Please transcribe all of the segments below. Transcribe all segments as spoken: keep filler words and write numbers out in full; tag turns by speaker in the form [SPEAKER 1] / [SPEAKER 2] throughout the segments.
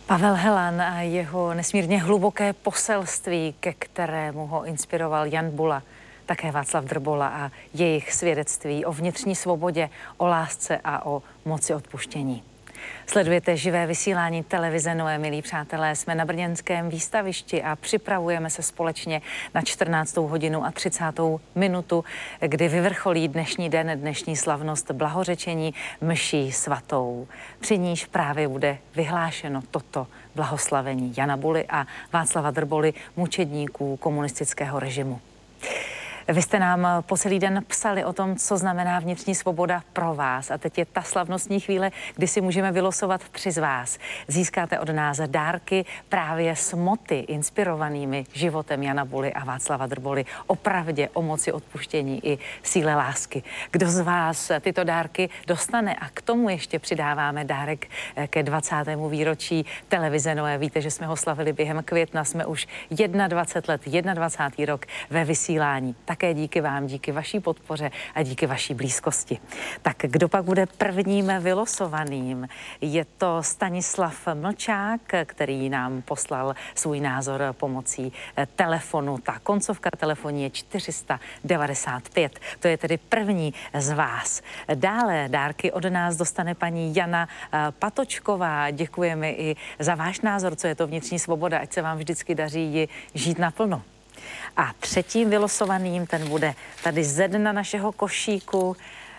[SPEAKER 1] Pavel Helan a jeho nesmírně hluboké poselství, ke kterému ho inspiroval Jan Bula, také Václav Drbola a jejich svědectví o vnitřní svobodě, o lásce a o moci odpuštění. Sledujete živé vysílání televize Nové, milí přátelé. Jsme na brněnském výstavišti a připravujeme se společně na čtrnáctou hodinu a třicátou minutu, kdy vyvrcholí dnešní den, dnešní slavnost blahořečení mší svatou. Při níž právě bude vyhlášeno toto blahoslavení Jana Buly a Václava Drboly, mučedníků komunistického režimu. Vy jste nám po celý den psali o tom, co znamená vnitřní svoboda pro vás. A teď je ta slavnostní chvíle, kdy si můžeme vylosovat tři z vás. Získáte od nás dárky právě s moty inspirovanými životem Jana Buly a Václava Drboly. O pravdě, o moci odpuštění i síle lásky. Kdo z vás tyto dárky dostane? A k tomu ještě přidáváme dárek ke dvacátému výročí televize Nové. Víte, že jsme ho slavili během května. Jsme už dvacet jedna let, jednadvacátý rok ve vysílání. Také díky vám, díky vaší podpoře a díky vaší blízkosti. Tak kdo pak bude prvním vylosovaným? Je to Stanislav Mlčák, který nám poslal svůj názor pomocí telefonu. Ta koncovka telefonní je čtyři sta devadesát pět. To je tedy první z vás. Dále dárky od nás dostane paní Jana Patočková. Děkujeme i za váš názor, co je to vnitřní svoboda, ať se vám vždycky daří ji žít naplno. A třetím vylosovaným, ten bude tady ze dna našeho košíku,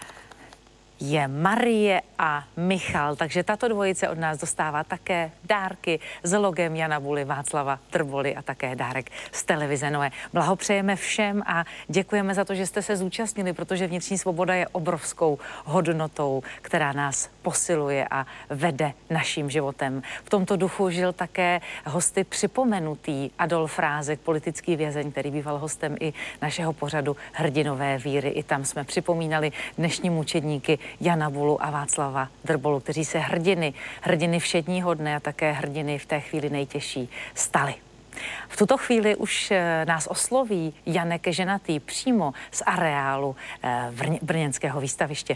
[SPEAKER 1] je Marie a Michal. Takže tato dvojice od nás dostává také dárky s logem Jana Buly, Václava Drboly a také dárek z televize Nové. Blahopřejeme všem a děkujeme za to, že jste se zúčastnili, protože vnitřní svoboda je obrovskou hodnotou, která nás posiluje a vede naším životem. V tomto duchu žil také hosty připomenutý Adolf Rázek, politický vězeň, který býval hostem i našeho pořadu Hrdinové víry. I tam jsme připomínali dnešní mučedníky Jana Bulu a Václava Drbolu, kteří se hrdiny, hrdiny všedního dne a také hrdiny v té chvíli nejtěžší stali. V tuto chvíli už nás osloví Janek Ženatý přímo z areálu brněnského výstaviště.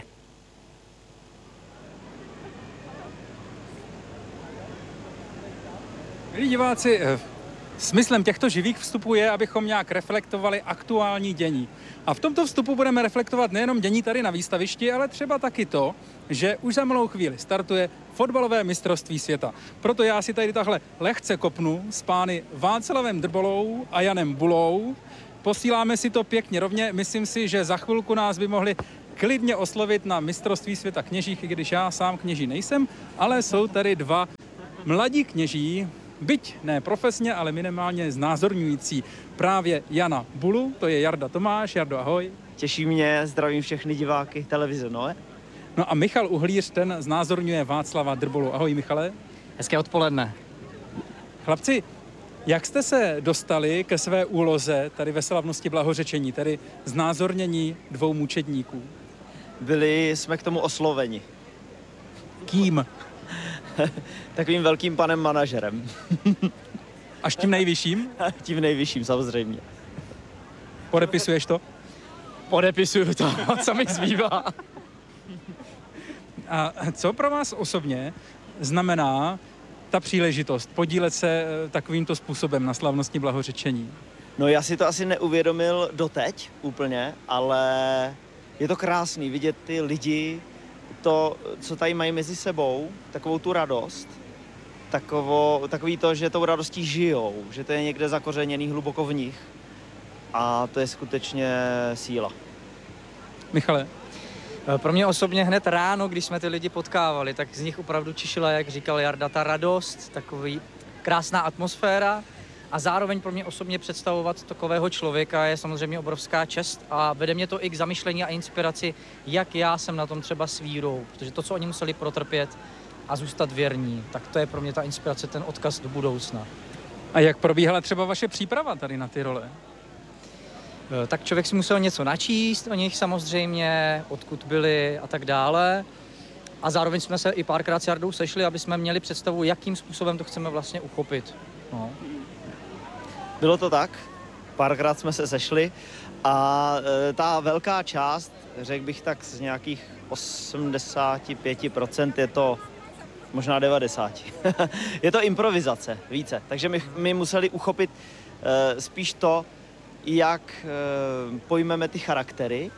[SPEAKER 2] Milí diváci, smyslem těchto živých vstupů je, abychom nějak reflektovali aktuální dění. A v tomto vstupu budeme reflektovat nejenom dění tady na výstavišti, ale třeba taky to, že už za malou chvíli startuje fotbalové mistrovství světa. Proto já si tady takhle lehce kopnu s pány Václavem Drbolou a Janem Bulou. Posíláme si to pěkně rovně. Myslím si, že za chvilku nás by mohli klidně oslovit na mistrovství světa kněžích, i když já sám kněží nejsem, ale jsou tady dva mladí kněží, byť ne profesně, ale minimálně znázorňující právě Jana Bulu, to je Jarda Tomáš. Jardo, ahoj.
[SPEAKER 3] Těší mě, zdravím všechny diváky televize Nové.
[SPEAKER 2] No a Michal Uhlíř, ten znázorňuje Václava Drbolu. Ahoj, Michale.
[SPEAKER 4] Hezké odpoledne.
[SPEAKER 2] Chlapci, jak jste se dostali ke své úloze tady ve slavnosti blahořečení, tedy znázornění dvou mučedníků?
[SPEAKER 3] Byli jsme k tomu osloveni.
[SPEAKER 2] Kým?
[SPEAKER 3] Takovým velkým panem manažerem.
[SPEAKER 2] Až tím nejvyšším?
[SPEAKER 3] Tím nejvyšším, samozřejmě.
[SPEAKER 2] Podepisuješ to?
[SPEAKER 4] Podepisuju to, co mi zbývá.
[SPEAKER 2] A co pro vás osobně znamená ta příležitost podílet se takovýmto způsobem na slavnostní blahořečení?
[SPEAKER 3] No já si to asi neuvědomil doteď úplně, ale je to krásný vidět ty lidi, to, co tady mají mezi sebou, takovou tu radost, takovo, takový to, že tou radostí žijou, že to je někde zakořeněný hluboko v nich a to je skutečně síla.
[SPEAKER 2] Michale?
[SPEAKER 4] Pro mě osobně hned ráno, když jsme ty lidi potkávali, tak z nich opravdu čišila, jak říkal Jarda, ta radost, takový krásná atmosféra a zároveň pro mě osobně představovat takového člověka je samozřejmě obrovská čest a vede mě to i k zamyšlení a inspiraci, jak já jsem na tom třeba s vírou, protože to, co oni museli protrpět a zůstat věrní, tak to je pro mě ta inspirace, ten odkaz do budoucna.
[SPEAKER 2] A jak probíhala třeba vaše příprava tady na ty role?
[SPEAKER 4] Tak člověk si musel něco načíst o nich samozřejmě, odkud byli a tak dále. A zároveň jsme se i párkrát s Jardou sešli, aby jsme měli představu, jakým způsobem to chceme vlastně uchopit. No.
[SPEAKER 3] Bylo to tak, párkrát jsme se sešli a e, ta velká část, řekl bych tak z nějakých osmdesát pět procent je to možná devadesát. Je to improvizace více, takže my, my museli uchopit uh, spíš to, jak uh, pojmeme ty charaktery,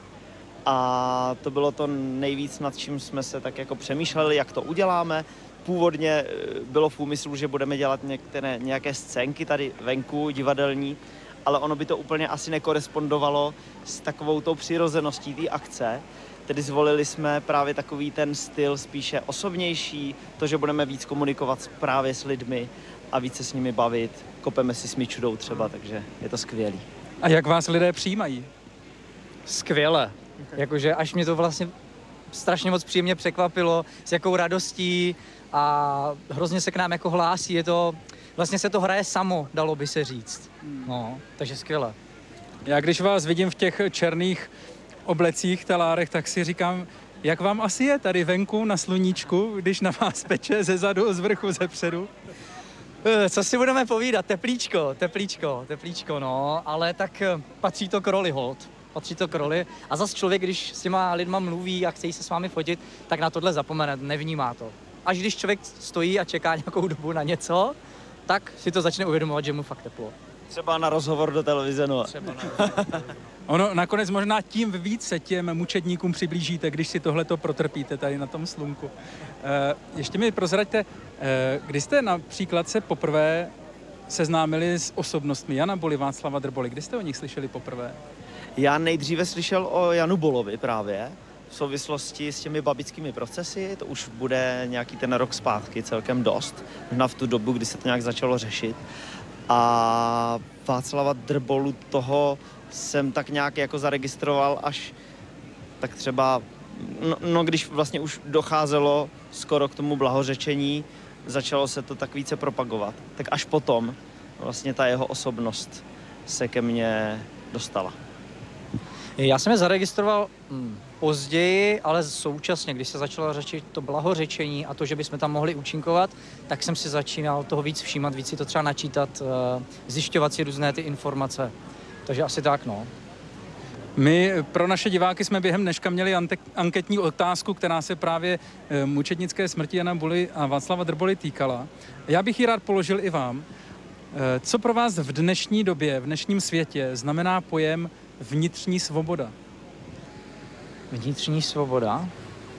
[SPEAKER 3] a to bylo to nejvíc, nad čím jsme se tak jako přemýšleli, jak to uděláme. Původně bylo v úmyslu, že budeme dělat některé, nějaké scénky tady venku, divadelní, ale ono by to úplně asi nekorespondovalo s takovou tou přirozeností té akce. Tedy zvolili jsme právě takový ten styl spíše osobnější, to, že budeme víc komunikovat právě s lidmi a více s nimi bavit. Kopeme si s Mičudou třeba, takže je to skvělý.
[SPEAKER 2] A jak vás lidé přijímají?
[SPEAKER 4] Skvěle. Jakože až mě to vlastně strašně moc příjemně překvapilo, s jakou radostí a hrozně se k nám jako hlásí. Je to, vlastně se to hraje samo, dalo by se říct. No, takže skvěle.
[SPEAKER 2] Já když vás vidím v těch černých oblecích, talárech, tak si říkám, jak vám asi je tady venku na sluníčku, když na vás peče ze zadu, z vrchu, ze předu?
[SPEAKER 4] Co si budeme povídat? Teplíčko, teplíčko, teplíčko, no, ale tak patří to k roli hold. Patří to k roli. A zas člověk, když s těma lidma mluví a chce se s vámi fotit, tak na tohle zapomene, nevnímá to. Až když člověk stojí a čeká nějakou dobu na něco, tak si to začne uvědomovat, že mu fakt teplo.
[SPEAKER 3] Třeba na rozhovor do televize, no.
[SPEAKER 4] Třeba na...
[SPEAKER 2] Ono nakonec možná tím více těm mučedníkům přiblížíte, když si tohleto protrpíte tady na tom slunku. E, ještě mi prozraďte, e, kdy jste například se poprvé seznámili s osobnostmi Jana Buly, Václava Drboly, kdy jste o nich slyšeli poprvé?
[SPEAKER 3] Já nejdříve slyšel o Janu Bulovi právě v souvislosti s těmi babickými procesy, to už bude nějaký ten rok zpátky, celkem dost, možná v tu dobu, kdy se to nějak začalo řešit. A Václava Drbolu toho jsem tak nějak jako zaregistroval až tak třeba, no, no když vlastně už docházelo skoro k tomu blahořečení, začalo se to tak více propagovat. Tak až potom vlastně ta jeho osobnost se ke mně dostala.
[SPEAKER 4] Já jsem je zaregistroval hm, později, ale současně, když se začalo řečit to blahořečení a to, že bychom tam mohli účinkovat, tak jsem si začínal toho víc všímat, víc si to třeba načítat, zjišťovat si různé ty informace. Takže asi tak, no.
[SPEAKER 2] My pro naše diváky jsme během dneška měli anketní otázku, která se právě mučednické smrti Jana Buly a Václava Drboly týkala. Já bych ji rád položil i vám. Co pro vás v dnešní době, v dnešním světě znamená pojem vnitřní svoboda?
[SPEAKER 4] Vnitřní svoboda?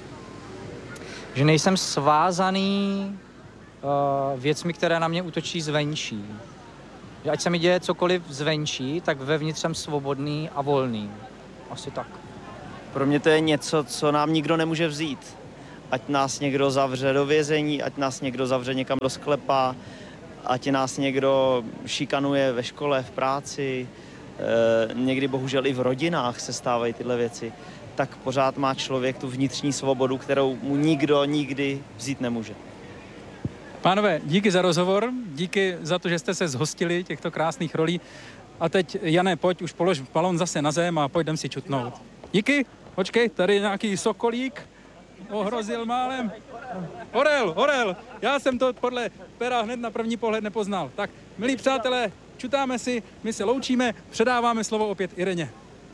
[SPEAKER 4] Že nejsem svázaný uh, věcmi, které na mě útočí zvenčí. Že ať se mi děje cokoliv zvenčí, tak vevnitř jsem svobodný a volný. Asi tak.
[SPEAKER 3] Pro mě to je něco, co nám nikdo nemůže vzít. Ať nás někdo zavře do vězení, ať nás někdo zavře někam do sklepa, ať nás někdo šikanuje ve škole, v práci, e, někdy bohužel i v rodinách se stávají tyhle věci, tak pořád má člověk tu vnitřní svobodu, kterou mu nikdo nikdy vzít nemůže.
[SPEAKER 2] Pánové, díky za rozhovor, díky za to, že jste se zhostili těchto krásných rolí. A teď, Jane, pojď, už polož balón zase na zem a pojďme si čutnout. Díky, počkej, tady nějaký sokolík ohrozil málem. Orel, orel, já jsem to podle pera hned na první pohled nepoznal. Tak, milí přátelé, čutáme si, my se loučíme, předáváme slovo opět Ireně.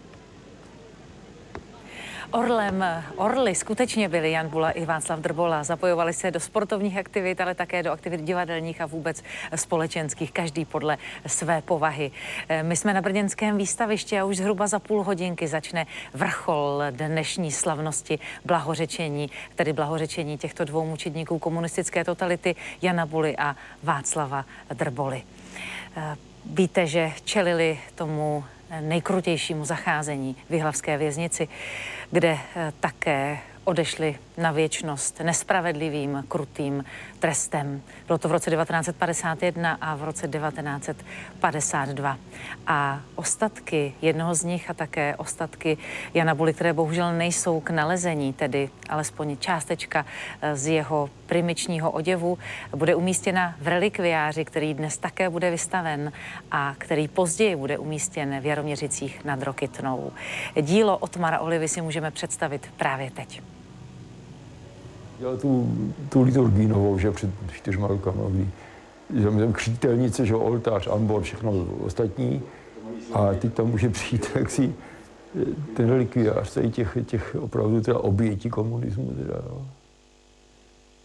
[SPEAKER 1] Orlem, orly skutečně byli Jan Bula i Václav Drbola. Zapojovali se do sportovních aktivit, ale také do aktivit divadelních a vůbec společenských, každý podle své povahy. My jsme na brněnském výstavišti a už zhruba za půl hodinky začne vrchol dnešní slavnosti blahořečení, tedy blahořečení těchto dvou mučedníků komunistické totality, Jana Buly a Václava Drboly. Víte, že čelili tomu nejkrutějšímu zacházení v jihlavské věznici, kde také odešli na věčnost nespravedlivým, krutým trestem. Bylo to v roce devatenáct set padesát jedna a v roce devatenáct set padesát dva. A ostatky jednoho z nich a také ostatky Jana Buly, které bohužel nejsou k nalezení, tedy alespoň částečka z jeho primičního oděvu, bude umístěna v relikviáři, který dnes také bude vystaven a který později bude umístěn v Jaroměřicích nad Rokytnou. Dílo Otmara Olivy si můžeme představit právě teď.
[SPEAKER 5] Dělal tu, tu liturgii novou, že před čtyřma rokama, že tam křítelnice, že oltář, ambor, všechno ostatní. A teď tam může přijít taksi ten relikviář, těch, těch opravdu teda obětí komunismu. Teda, no.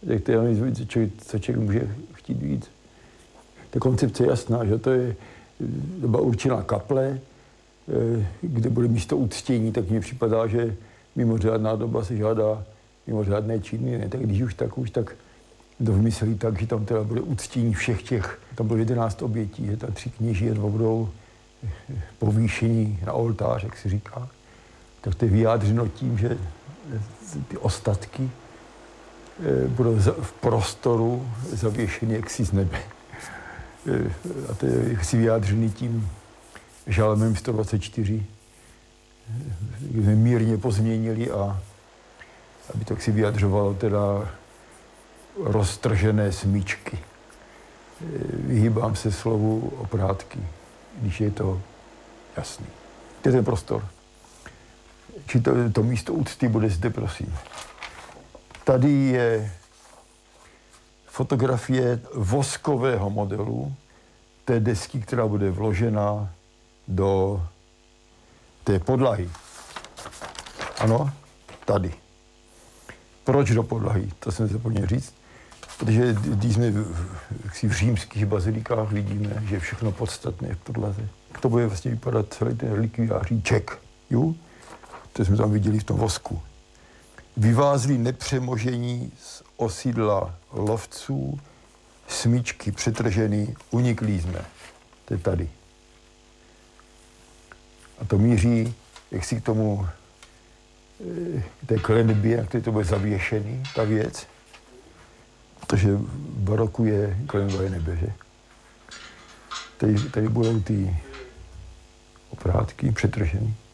[SPEAKER 5] Tak to je, co člověk, co člověk může chtít víc. Ta koncepce je jasná, že to je doba určená kaple, kde bude místo uctění, tak mně připadá, že mimořádná doba se žádá mimořádné činy, ne? Tak když už tak, už tak to vymysleli tak, že tam teda bude uctění všech těch, tam bylo jedenáct obětí, že tam tři kněží a dva budou povýšení na oltář, jak se říká. Tak to je vyjádřeno tím, že ty ostatky budou v prostoru zavěšeny jaksi z nebe. A to je jaksi vyjádřený tím žalmem sto dvacet čtyři, kde jsme mírně pozměnili a aby to jaksi vyjadřovalo teda roztržené smyčky. Vyhýbám se slovu oprátky, když je to jasný. To je ten prostor. Či to, to místo úcty bude zde, prosím. Tady je fotografie voskového modelu té desky, která bude vložena do té podlahy. Ano, tady. Proč do podlahy? To jsem zapomněl říct. Protože když jsme v, v římských bazilikách vidíme, že je všechno podstatné v podlaze. To bude vlastně vypadat celý ten relikviáříček. Jo? To jsme tam viděli v tom vosku. Vyvázli nepřemožení z osídla lovců, smyčky přetržený, uniklí jsme. To je tady. A to míří, jak si k tomu, k té klenbě, na které to bude zavěšený, ta věc. Protože v baroku je klenba je nebe, že? Tady, tady budou ty oprátky přetržený.